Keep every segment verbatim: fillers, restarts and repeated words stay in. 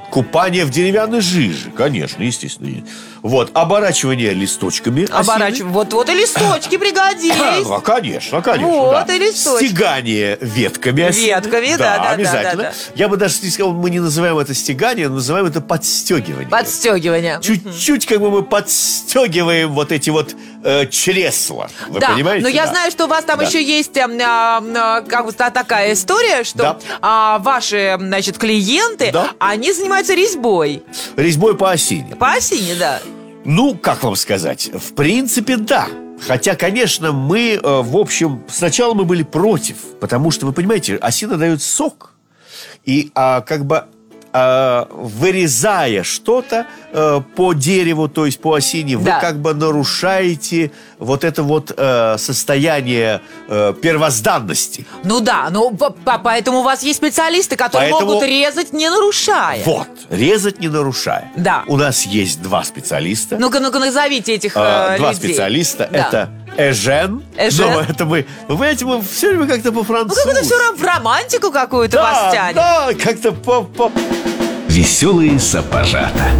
Купание в деревянной жиже, конечно, естественно. Вот, оборачивание листочками Оборачивание. Вот, вот и листочки пригодились. Ну, конечно, конечно. Вот да. и листочки. Стегание ветками осиновыми. Ветками, да, да, обязательно. да, да, да. Я бы даже не сказал, мы не называем это стегание, называем это подстегивание. Подстегивание. Чуть-чуть как бы мы подстегиваем вот эти вот э, чресла. Вы да, понимаете? но я да. знаю, что у вас там да. еще есть а, а, как бы такая история, что да. а, ваши, значит, клиенты, да. они занимаются резьбой. Резьбой по осине. По осине, да. Ну, как вам сказать? В принципе, да. Хотя, конечно, мы, э, в общем, сначала мы были против, потому что, вы понимаете, осина дает сок. И а, как бы а, вырезая что-то а, по дереву, то есть по осине, вы да. как бы нарушаете вот это вот а, состояние а, первозданности. Ну да, ну по- по- поэтому у вас есть специалисты, которые Поэтому... могут резать, не нарушая. Вот, резать не нарушая. Да. У нас есть два специалиста. Ну-ка, ну-ка, назовите этих а, э, Два людей. специалиста. Да. Это Эжен. Эжен. Но это мы, вы понимаете, мы все время как-то Ну по-французски. как это все в романтику какую-то Да, вас тянет. да, как-то по... по... Веселые сапожата.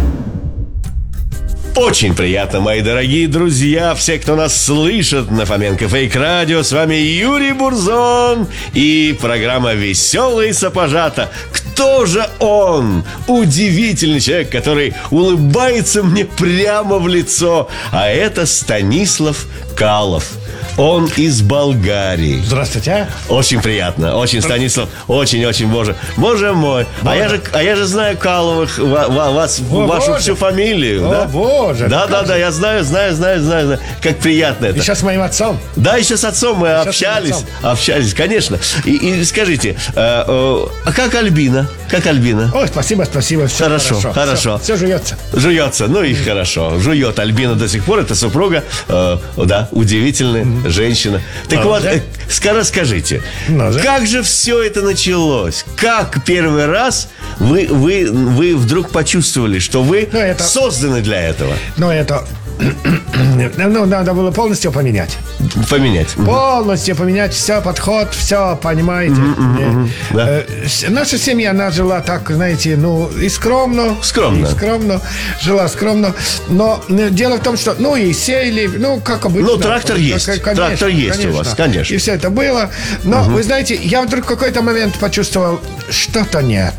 Очень приятно, мои дорогие друзья, все, кто нас слышит на Фоменко Фейк Радио. С вами Юрий Бурзон и программа «Веселые сапожата». Кто же он? Удивительный человек, который улыбается мне прямо в лицо. А это Станислав Калов. Он из Болгарии. Здравствуйте. Очень приятно, очень, Станислав, очень-очень, боже, боже мой. А я же, а я же знаю Каловых, ва- ва- вас, О, вашу боже. всю фамилию. О, да? боже. Да, Как да, же. да, я знаю, знаю, знаю, знаю, знаю. Как приятно это. И сейчас с моим отцом. Да, еще с отцом мы Сейчас общались, с отцом. общались, конечно. И, и скажите, э, э, а как Альбина? Как Альбина? Ой, спасибо, спасибо. Все Хорошо, хорошо. хорошо. Все, все жуется. Жуется, ну и хорошо. Жует Альбина до сих пор. Это супруга, э, да, удивительная женщина. Так А, вот, да? э, ска- расскажите, Ну, да. как же все это началось? Как первый раз вы, вы, вы вдруг почувствовали, что вы Ну, это- созданы для этого? Но это... Ну, надо было полностью поменять. Поменять. Полностью поменять все, подход, все, понимаете. Э, да. э, с- Наша семья, она жила так, знаете, ну, и скромно. Скромно. И скромно. Жила скромно. Но э, дело в том, что, ну, и сеяли, ну, как обычно. Ну, трактор Э, есть. конечно, Трактор есть у вас, конечно. И все это было. Но, вы знаете, я вдруг в какой-то момент почувствовал, что-то нет.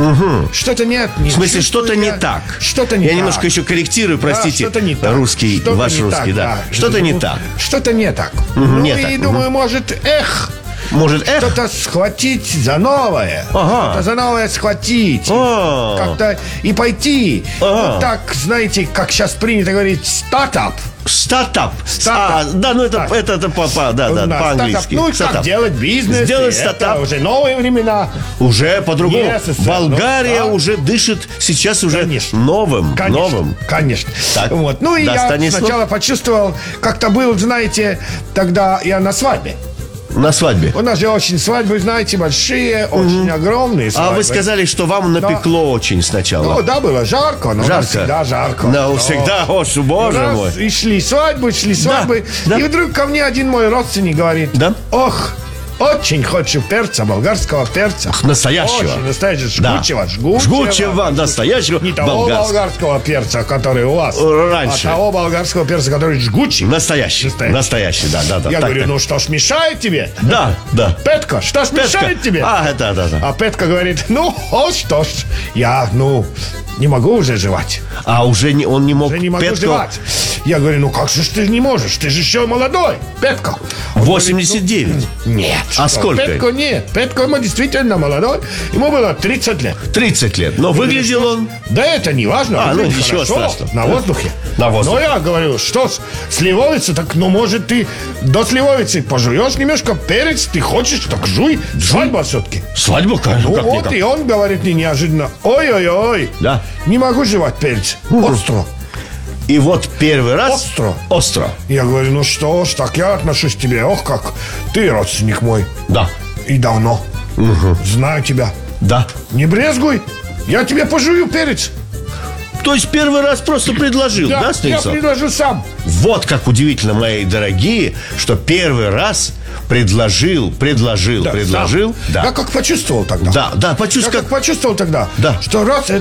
Что-то нет. В смысле, что-то не так. Что-то не Я так. немножко еще корректирую, простите, Да, что-то не так. русский, Что-то ваш не русский, так, да. Что-то не так. Что-то не так. Ну не и так, думаю, может, эх, Может, эх, что-то схватить за новое. Ага. Что-то за новое схватить. А. Как-то и пойти. Ага. Вот так, знаете, как сейчас принято говорить, стартап. стартап. Стартап. А, да, ну это, Так. это, это по, по- да, да, Да, по-английски. стартап. Ну, Стартап. как делать бизнес. Сделать и стартап. Это уже новые времена. Уже по-другому. Yes, yes, Болгария ну, да. уже дышит сейчас уже Конечно. новым. Конечно, Новым. конечно. Так. Вот. Ну и Да, я Станислав? сначала почувствовал, как-то был, знаете, тогда я на свадьбе. На свадьбе. У нас же очень свадьбы, знаете, большие, очень огромные А свадьбы. вы сказали, что вам напекло очень сначала. Ну да, было жарко, но у нас Жарко. всегда жарко. Да, Но всегда, о, ш- у боже нас мой. и шли свадьбы, шли свадьбы. да. И вдруг ко мне один мой родственник говорит: Да? ох, очень хочу перца, болгарского перца. Настоящего. Очень настоящего, Да. жгучего, жгучего. Жгучего, настоящего Не того болгарского. болгарского перца, который у вас, Раньше. а того болгарского перца, который жгучий. Настоящий. Настоящий. Настоящий, да, да, да. Я Так, говорю, так. ну что ж мешает тебе? Да, да. Петка, что ж Петка. мешает тебе? А, да, да, да. А Петка говорит, ну, о, что ж, я, ну, не могу уже жевать. А уже не, он не мог Уже не могу Петко- жевать. Я говорю, ну как же ж ты не можешь? Ты же еще молодой, Петка. Он восемьдесять девять. говорит, ну, нет. А что, сколько? Петко нет. Петко ему действительно молодой. Ему было тридцать лет. тридцать лет. Но выглядел он... Да это не важно. А, ну, выглядит ничего хорошо, страшного. На воздухе. На воздухе. Но я говорю, что ж, сливовица, так, ну, может, ты до сливовицы пожуешь немножко перец, ты хочешь, так жуй. Свадьба все-таки. Свадьба, конечно, Ну как-никак. вот, и он говорит мне неожиданно, ой-ой-ой, Да. не могу жевать перец. Остро. И вот первый раз... Остро. Остро. Я говорю, ну что ж, так я отношусь к тебе. Ох, как ты родственник мой. Да. И давно. Знаю тебя. Да. Не брезгуй. Я тебе пожую перец. То есть первый раз просто предложил, да, я Станислав? предложу сам. Вот как удивительно, мои дорогие, что первый раз предложил, предложил, Да, предложил. сам. Да. Я как почувствовал тогда. Да, да, Я почувствовал, как почувствовал тогда, Да. что раз